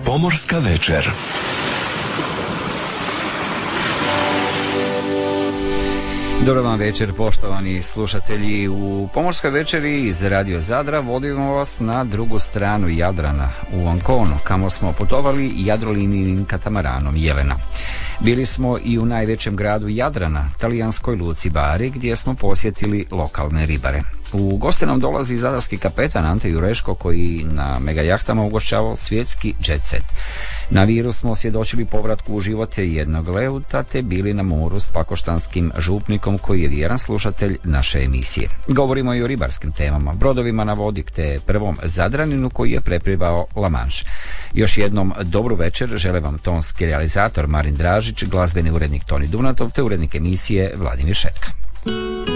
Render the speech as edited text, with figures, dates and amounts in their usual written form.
Pomorska večer. Dobar vam večer, poštovani slušatelji. U Pomorskoj večeri iz Radio Zadra vodimo vas na drugu stranu Jadrana, u Anconu, kamo smo putovali jadrolinijnim katamaranom Jelena. Bili smo i u najvećem gradu Jadrana, talijanskoj luci Bari, gdje smo posjetili lokalne ribare. U goste nam dolazi zadarski kapetan Ante Jureško, koji na megajahtama ugošćavao svjetski jet set. Na Viru smo svjedočili povratku u živote jednog leuta, te bili na moru s pakoštanskim župnikom, koji je vjeran slušatelj naše emisije. Govorimo i o ribarskim temama, brodovima na vodik, te prvom Zadraninu koji je preplivao La Manche. Još jednom dobru večer žele vam tonski realizator Marin Dražić, glazbeni urednik Toni Dunatov, te urednik emisije Vladimir Šetka.